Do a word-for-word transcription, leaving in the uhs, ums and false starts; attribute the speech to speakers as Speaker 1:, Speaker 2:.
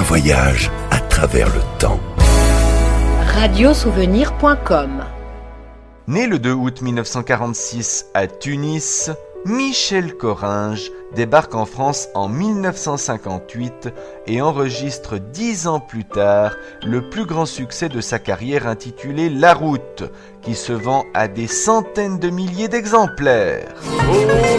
Speaker 1: voyage à travers le temps.
Speaker 2: radiosouvenir point com.
Speaker 3: Né le deux août mille neuf cent quarante-six à Tunis, Michel Coringe débarque en France en mille neuf cent cinquante-huit et enregistre dix ans plus tard le plus grand succès de sa carrière intitulé La Route, qui se vend à des centaines de milliers d'exemplaires.
Speaker 4: Oh